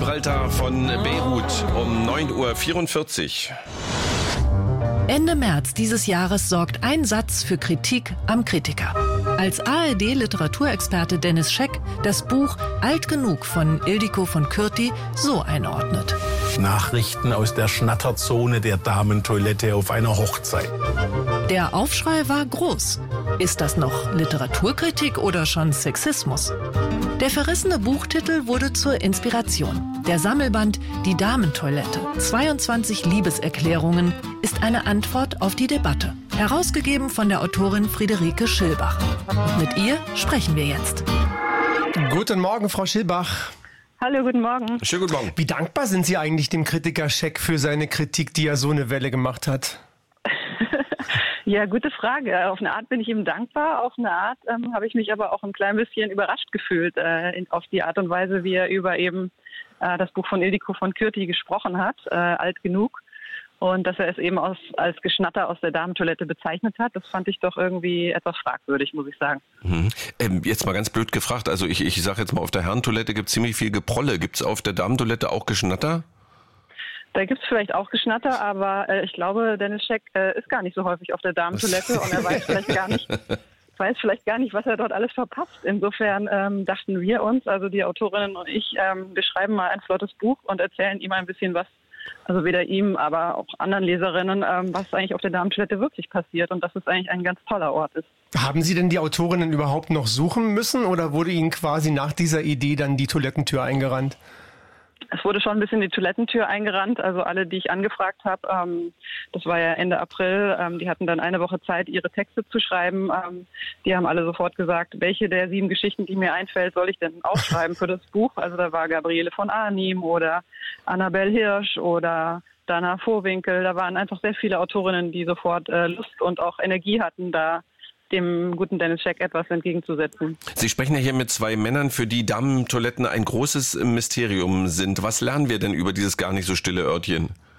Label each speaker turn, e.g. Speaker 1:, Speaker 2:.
Speaker 1: Gibraltar von Beirut um 9:44 Uhr.
Speaker 2: Ende März dieses Jahres sorgt ein Satz für Kritik am Kritiker. Als ARD-Literaturexperte Dennis Scheck das Buch Alt genug von Ildiko von Kürti so einordnet.
Speaker 3: Nachrichten aus der Schnatterzone der Damentoilette auf einer Hochzeit.
Speaker 2: Der Aufschrei war groß. Ist das noch Literaturkritik oder schon Sexismus? Der verrissene Buchtitel wurde zur Inspiration. Der Sammelband Die Damentoilette, 22 Liebeserklärungen, ist eine Antwort auf die Debatte. Herausgegeben von der Autorin Friederike Schilbach. Und mit ihr sprechen wir jetzt.
Speaker 4: Guten Morgen, Frau Schilbach.
Speaker 5: Hallo, guten Morgen.
Speaker 1: Schönen guten Morgen.
Speaker 4: Wie dankbar sind Sie eigentlich dem Kritiker Scheck für seine Kritik, die ja so eine Welle gemacht hat?
Speaker 5: Ja, gute Frage. Auf eine Art bin ich ihm dankbar, auf eine Art habe ich mich aber auch ein klein bisschen überrascht gefühlt auf die Art und Weise, wie er über eben das Buch von Ildiko von Kürti gesprochen hat, alt genug. Und dass er es eben als Geschnatter aus der Damentoilette bezeichnet hat, das fand ich doch irgendwie etwas fragwürdig, muss ich sagen.
Speaker 1: Jetzt mal ganz blöd gefragt, also ich sage jetzt mal, auf der Herrentoilette gibt es ziemlich viel Geprolle. Gibt es auf der Damentoilette auch Geschnatter?
Speaker 5: Da gibt es vielleicht auch Geschnatter, aber ich glaube, Dennis Scheck ist gar nicht so häufig auf der Damentoilette und er weiß vielleicht gar nicht, was er dort alles verpasst. Insofern dachten wir uns, also die Autorinnen und ich, wir schreiben mal ein flottes Buch und erzählen ihm ein bisschen was, also weder ihm, aber auch anderen Leserinnen, was eigentlich auf der Damentoilette wirklich passiert und dass es eigentlich ein ganz toller Ort ist.
Speaker 4: Haben Sie denn die Autorinnen überhaupt noch suchen müssen oder wurde Ihnen quasi nach dieser Idee dann die Toilettentür eingerannt?
Speaker 5: Es wurde schon ein bisschen die Toilettentür eingerannt, also alle, die ich angefragt habe, das war ja Ende April, die hatten dann eine Woche Zeit, ihre Texte zu schreiben. Die haben alle sofort gesagt, welche der 7 Geschichten, die mir einfällt, soll ich denn aufschreiben für das Buch? Also da war Gabriele von Arnim oder Annabel Hirsch oder Dana Vohwinkel. Da waren einfach sehr viele Autorinnen, die sofort Lust und auch Energie hatten, da dem guten Dennis Scheck etwas entgegenzusetzen.
Speaker 1: Sie sprechen ja hier mit 2 Männern, für die Damentoiletten ein großes Mysterium sind. Was lernen wir denn über dieses gar nicht so stille Örtchen?